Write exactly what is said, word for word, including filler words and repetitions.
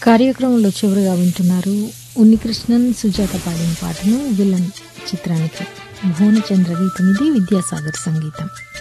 కార్యక్రమంలో చివరిగా వింటున్నారు ఉన్నికృష్ణన్ సుజాత పాడిన పాటను విలన్ చిత్రానికి. భువనచంద్ర గీతం ఇది, విద్యాసాగర్ సంగీతం.